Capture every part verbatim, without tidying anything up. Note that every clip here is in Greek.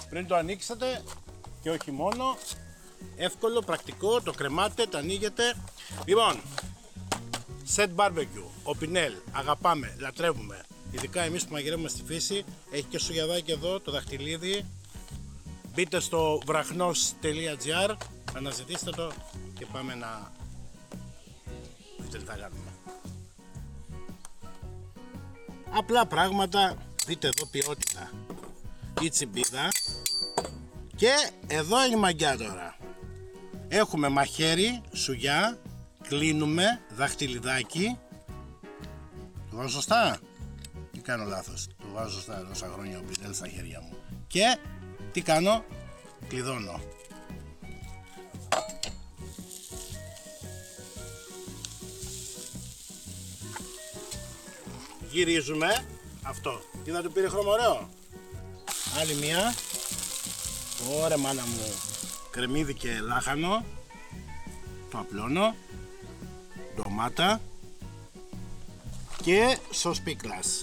Πριν το ανοίξετε και όχι μόνο, εύκολο, πρακτικό, το κρεμάτε, το ανοίγετε. Λοιπόν, Set Barbecue, ο Πινέλ, αγαπάμε, λατρεύουμε. Ειδικά εμείς που μαγειρεύουμε στη φύση. Έχει και σουγιαδάκι εδώ, το δαχτυλίδι. Μπείτε στο βραχnos τελεία gr, αναζητήστε το και πάμε να δείτε τι θα κάνουμε. Απλά πράγματα, δείτε εδώ ποιότητα. Η τσιμπίδα. Και εδώ είναι η μαγιά τώρα. Έχουμε μαχαίρι, σουγιά, κλείνουμε, δαχτυλιδάκι. Το βάζω σωστά ή κάνω λάθος? Το βάζω σωστά, τόσα χρόνια ο Πινέλ στα χέρια μου. Και τι κάνω? Κλειδώνω. Γυρίζουμε. Αυτό. Είδα του πήρε χρώμα ωραίο. Άλλη μία. Ωραία μάνα μου. Κρεμμύδι και λάχανο. Το απλώνω. Ντομάτα. Και σος πίκλας.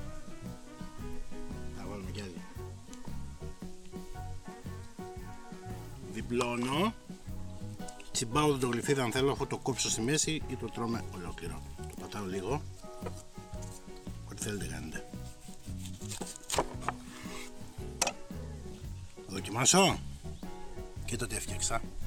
Θα βάλουμε κι άλλη. Διπλώνω. Τσιμπάω το γλυφίδι αν θέλω, έχω το κόψω στη μέση ή το τρώμε ολόκληρο. Το πατάω λίγο. Ό,τι θέλετε κάνετε. Δοκιμάσω. Και το τι έφτιαξα.